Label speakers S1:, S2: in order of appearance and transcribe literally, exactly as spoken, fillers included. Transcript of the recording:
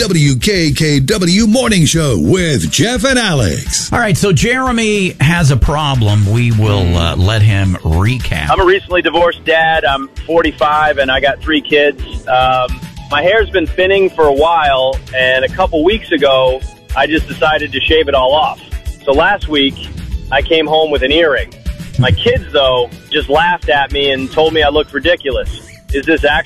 S1: W K K W Morning Show with Jeff and Alex.
S2: All right, so Jeremy has a problem. We will uh, let him recap.
S3: I'm a recently divorced dad. I'm forty-five, and I got three kids. Um, my hair's been thinning for a while, and a couple weeks ago, I just decided to shave it all off. So last week, I came home with an earring. My kids, though, just laughed at me and told me I looked ridiculous. Is this actually